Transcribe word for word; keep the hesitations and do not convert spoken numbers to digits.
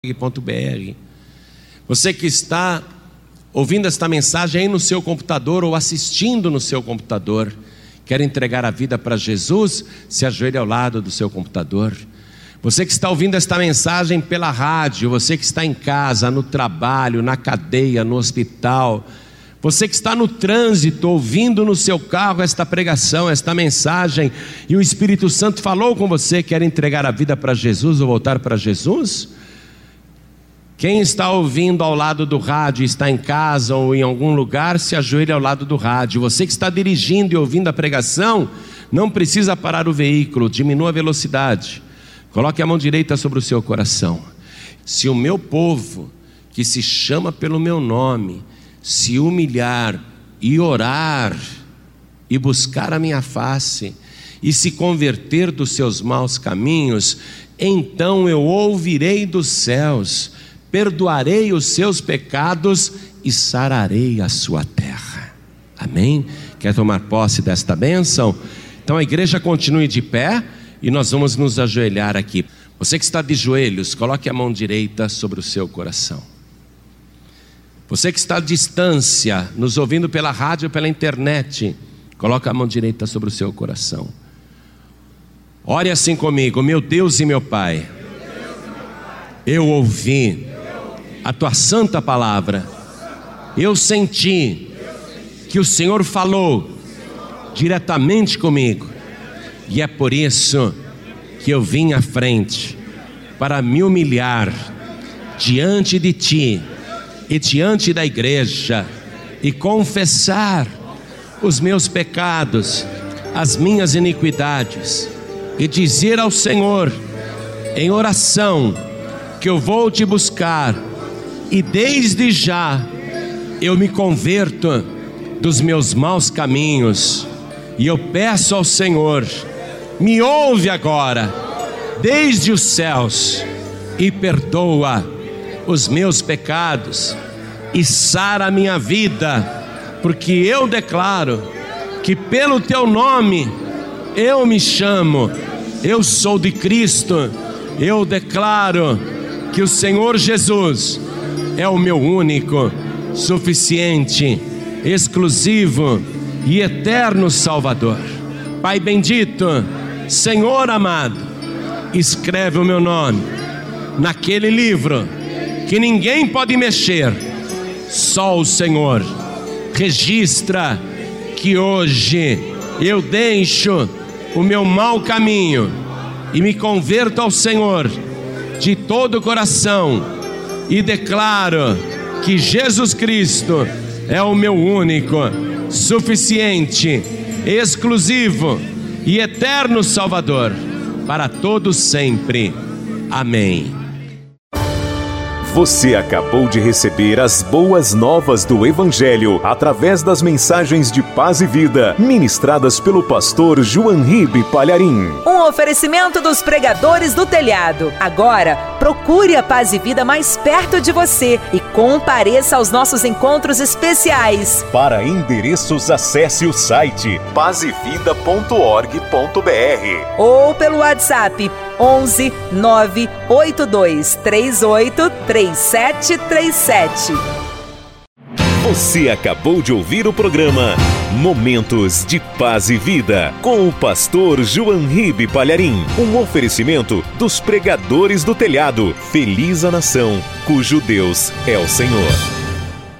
br. Você que está ouvindo esta mensagem aí no seu computador ou assistindo no seu computador, quer entregar a vida para Jesus, se ajoelhe ao lado do seu computador. Você que está ouvindo esta mensagem pela rádio, você que está em casa, no trabalho, na cadeia, no hospital, você que está no trânsito, ouvindo no seu carro esta pregação, esta mensagem, e o Espírito Santo falou com você, quer entregar a vida para Jesus ou voltar para Jesus? Quem está ouvindo ao lado do rádio, está em casa ou em algum lugar, se ajoelhe ao lado do rádio. Você que está dirigindo e ouvindo a pregação, não precisa parar o veículo, diminua a velocidade. Coloque a mão direita sobre o seu coração. Se o meu povo, que se chama pelo meu nome, se humilhar e orar e buscar a minha face e se converter dos seus maus caminhos, então eu ouvirei dos céus, perdoarei os seus pecados e sararei a sua terra. Amém? Quer tomar posse desta bênção? Então a igreja continue de pé e nós vamos nos ajoelhar aqui. Você que está de joelhos, coloque a mão direita sobre o seu coração. Você que está à distância, nos ouvindo pela rádio ou pela internet, coloque a mão direita sobre o seu coração. Ore assim comigo: meu Deus e meu Pai, eu ouvi a tua santa palavra, eu senti que o Senhor falou diretamente comigo, e é por isso que eu vim à frente para me humilhar diante de ti e diante da igreja e confessar os meus pecados, as minhas iniquidades, e dizer ao Senhor em oração que eu vou te buscar. E desde já eu me converto dos meus maus caminhos, e eu peço ao Senhor, me ouve agora, desde os céus, e perdoa os meus pecados, e sara a minha vida, porque eu declaro que pelo teu nome eu me chamo, eu sou de Cristo. Eu declaro que o Senhor Jesus é o meu único, suficiente, exclusivo e eterno Salvador. Pai bendito, Senhor amado, escreve o meu nome naquele livro que ninguém pode mexer, só o Senhor. Registra que hoje eu deixo o meu mau caminho e me converto ao Senhor de todo o coração, e declaro que Jesus Cristo é o meu único, suficiente, exclusivo e eterno Salvador, para todos sempre. Amém. Você acabou de receber as boas novas do Evangelho através das mensagens de paz e vida ministradas pelo pastor João Ribe Palharim. Um oferecimento dos pregadores do telhado. Agora, procure a Paz e Vida mais perto de você e compareça aos nossos encontros especiais. Para endereços, acesse o site paz e vida ponto org ponto br ou pelo WhatsApp onze nove oito dois três oito três sete três sete. Você acabou de ouvir o programa Momentos de Paz e Vida com o pastor João Ribe Palharim. Um oferecimento dos pregadores do telhado. Feliz a nação cujo Deus é o Senhor.